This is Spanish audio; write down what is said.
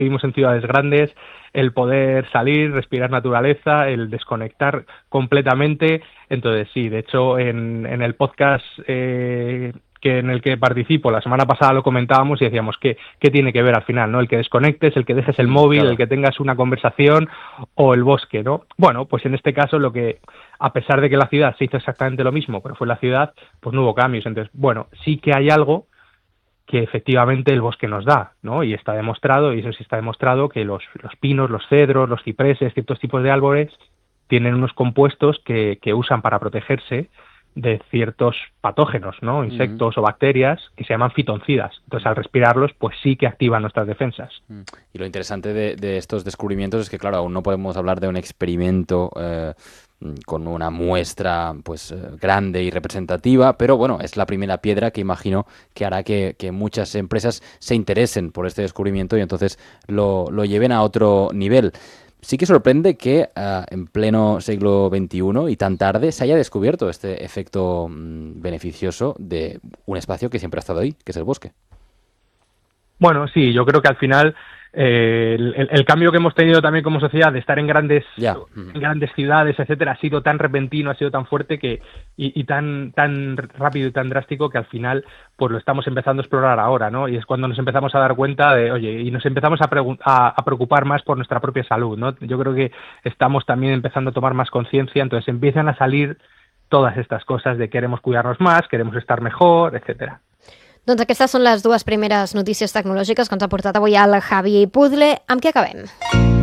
vivimos en ciudades grandes, el poder salir, respirar naturaleza, el desconectar completamente. Entonces sí, de hecho en el podcast en el que participo la semana pasada lo comentábamos y decíamos que tiene que ver al final, ¿no? El que desconectes, el que dejes el móvil, Claro. el que tengas una conversación o el bosque, ¿no? Bueno, pues en este caso lo que, a pesar de que la ciudad se hizo exactamente lo mismo, pero fue la ciudad, pues no hubo cambios. Entonces, bueno, sí que hay algo que efectivamente el bosque nos da, ¿no? Y está demostrado, y eso sí está demostrado, que los pinos, los cedros, los cipreses, ciertos tipos de árboles tienen unos compuestos que usan para protegerse de ciertos patógenos, ¿no? Mm, Insectos o bacterias que se llaman fitoncidas. Entonces, al respirarlos, pues sí que activan nuestras defensas. Y lo interesante de estos descubrimientos es que, claro, aún no podemos hablar de un experimento con una muestra pues grande y representativa, pero bueno, es la primera piedra que imagino que hará que muchas empresas se interesen por este descubrimiento y entonces lo lleven a otro nivel. Sí que sorprende que en pleno siglo XXI y tan tarde se haya descubierto este efecto beneficioso de un espacio que siempre ha estado ahí, que es el bosque. Bueno, sí, yo creo que al final el cambio que hemos tenido también como sociedad de estar en Ya. grandes ciudades, etcétera, ha sido tan repentino, ha sido tan fuerte y tan rápido y tan drástico que al final pues lo estamos empezando a explorar ahora, ¿no? Y es cuando nos empezamos a dar cuenta de, oye, y nos empezamos a preocupar más por nuestra propia salud, ¿no? Yo creo que estamos también empezando a tomar más conciencia, entonces empiezan a salir todas estas cosas de queremos cuidarnos más, queremos estar mejor, etcétera. Doncs aquestes són les dues primeres notícies tecnològiques que ens ha portat avui el Javi Puzzle. Amb què acabem?